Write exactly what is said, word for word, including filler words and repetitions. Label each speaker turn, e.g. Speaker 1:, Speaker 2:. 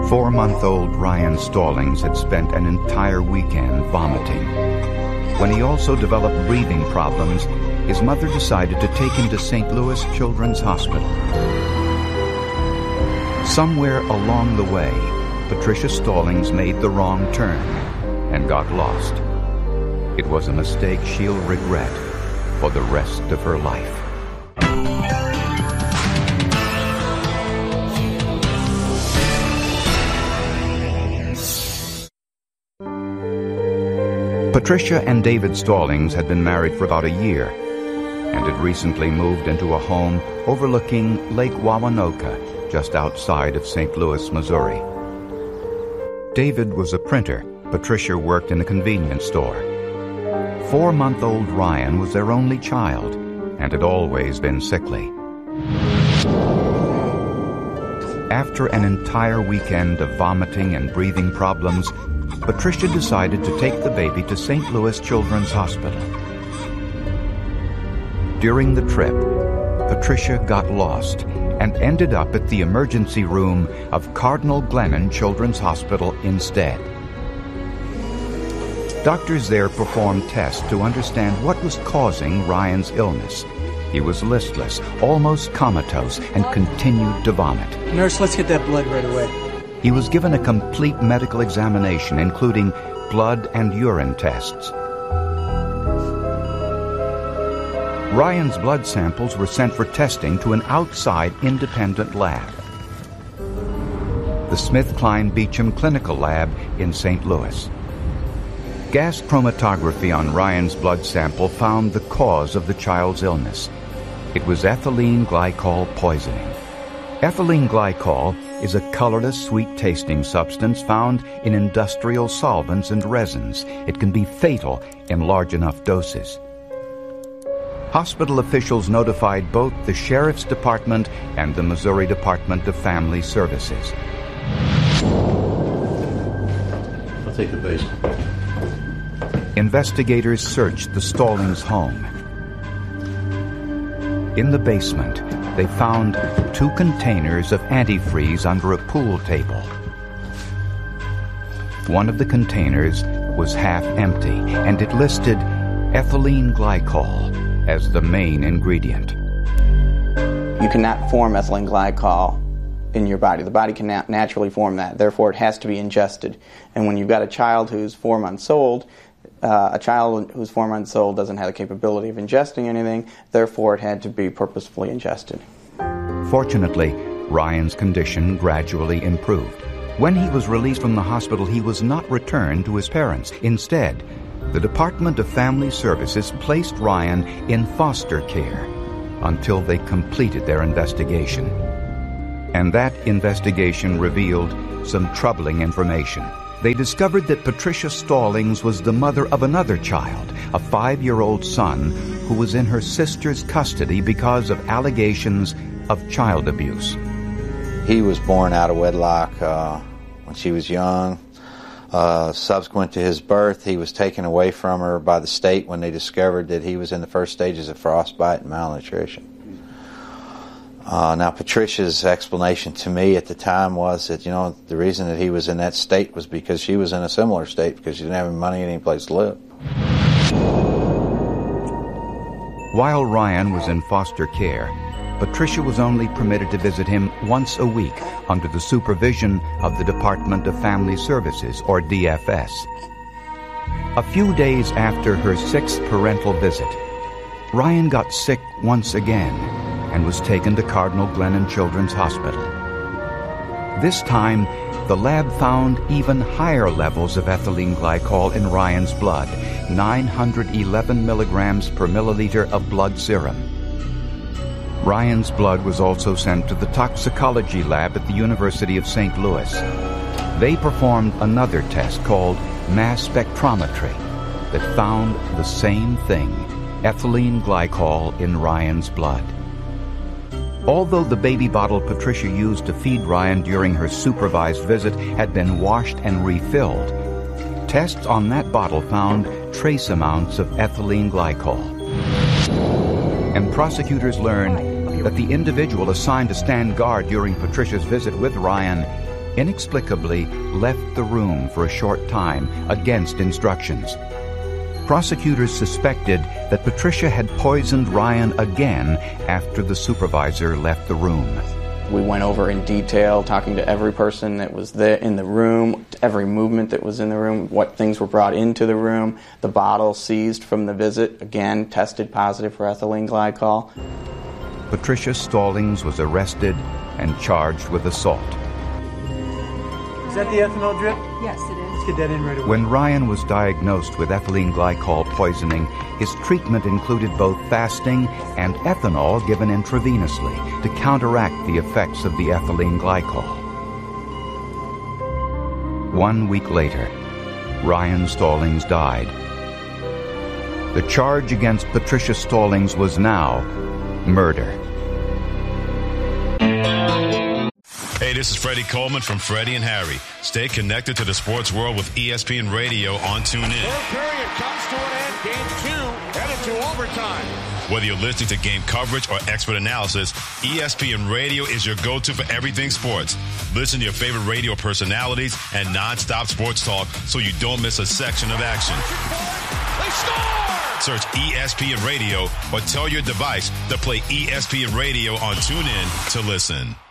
Speaker 1: Four-month-old Ryan Stallings had spent an entire weekend vomiting. When he also developed breathing problems, his mother decided to take him to Saint Louis Children's Hospital. Somewhere along the way, Patricia Stallings made the wrong turn and got lost. It was a mistake she'll regret for the rest of her life. Patricia and David Stallings had been married for about a year and had recently moved into a home overlooking Lake Wawanoka, just outside of Saint Louis, Missouri. David was a printer. Patricia worked in a convenience store. Four-month-old Ryan was their only child and had always been sickly. After an entire weekend of vomiting and breathing problems, Patricia decided to take the baby to Saint Louis Children's Hospital. During the trip, Patricia got lost and ended up at the emergency room of Cardinal Glennon Children's Hospital instead. Doctors there performed tests to understand what was causing Ryan's illness. He was listless, almost comatose, and continued to vomit.
Speaker 2: Nurse, let's get that blood right away.
Speaker 1: He was given a complete medical examination, including blood and urine tests. Ryan's blood samples were sent for testing to an outside independent lab, the SmithKline Beecham Clinical Lab in Saint Louis. Gas chromatography on Ryan's blood sample found the cause of the child's illness. It was ethylene glycol poisoning. Ethylene glycol is a colorless, sweet-tasting substance found in industrial solvents and resins. It can be fatal in large enough doses. Hospital officials notified both the Sheriff's Department and the Missouri Department of Family Services.
Speaker 3: I'll take the basement.
Speaker 1: Investigators searched the Stallings home. In the basement, they found two containers of antifreeze under a pool table. One of the containers was half empty, and it listed ethylene glycol as the main ingredient.
Speaker 4: You cannot form ethylene glycol in your body. The body cannot naturally form that. Therefore, it has to be ingested. And when you've got a child who's four months old, uh, a child who's four months old doesn't have the capability of ingesting anything. Therefore, it had to be purposefully ingested.
Speaker 1: Fortunately, Ryan's condition gradually improved. When he was released from the hospital, he was not returned to his parents. Instead, the Department of Family Services placed Ryan in foster care until they completed their investigation. And that investigation revealed some troubling information. They discovered that Patricia Stallings was the mother of another child, a five-year-old son, who was in her sister's custody because of allegations of child abuse.
Speaker 5: He was born out of wedlock uh, when she was young. Uh, subsequent to his birth, he was taken away from her by the state when they discovered that he was in the first stages of frostbite and malnutrition. Uh, now, Patricia's explanation to me at the time was that, you know, the reason that he was in that state was because she was in a similar state because she didn't have any money and any place to live.
Speaker 1: While Ryan was in foster care, Patricia was only permitted to visit him once a week under the supervision of the Department of Family Services, or D F S. A few days after her sixth parental visit, Ryan got sick once again and was taken to Cardinal Glennon Children's Hospital. This time, the lab found even higher levels of ethylene glycol in Ryan's blood, nine hundred eleven milligrams per milliliter of blood serum. Ryan's blood was also sent to the toxicology lab at the University of Saint Louis. They performed another test called mass spectrometry that found the same thing, ethylene glycol in Ryan's blood. Although the baby bottle Patricia used to feed Ryan during her supervised visit had been washed and refilled, tests on that bottle found trace amounts of ethylene glycol. And prosecutors learned that the individual assigned to stand guard during Patricia's visit with Ryan inexplicably left the room for a short time against instructions. Prosecutors suspected that Patricia had poisoned Ryan again after the supervisor left the room.
Speaker 4: We went over in detail, talking to every person that was there in the room, every movement that was in the room, what things were brought into the room. The bottle seized from the visit, again, tested positive for ethylene glycol.
Speaker 1: Patricia Stallings was arrested and charged with assault.
Speaker 2: Is that the ethanol drip?
Speaker 6: Yes, it is.
Speaker 2: Let's get that in right away.
Speaker 1: When Ryan was diagnosed with ethylene glycol poisoning, his treatment included both fasting and ethanol given intravenously to counteract the effects of the ethylene glycol. One week later, Ryan Stallings died. The charge against Patricia Stallings was now murder.
Speaker 7: Hey, this is Freddie Coleman from Freddie and Harry. Stay connected to the sports world with E S P N Radio on TuneIn.
Speaker 8: Third period comes to an end. Game two headed to overtime.
Speaker 7: Whether you're listening to game coverage or expert analysis, E S P N Radio is your go-to for everything sports. Listen to your favorite radio personalities and non-stop sports talk so you don't miss a section of action.
Speaker 8: They score!
Speaker 7: Search E S P N Radio or tell your device to play E S P N Radio on TuneIn to listen.